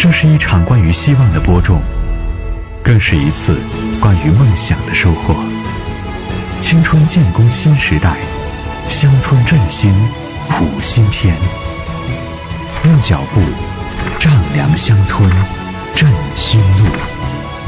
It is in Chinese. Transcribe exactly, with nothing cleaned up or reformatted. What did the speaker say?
这是一场关于希望的播种，更是一次关于梦想的收获。青春建功新时代，乡村振兴谱新篇。用脚步丈量乡村振兴路。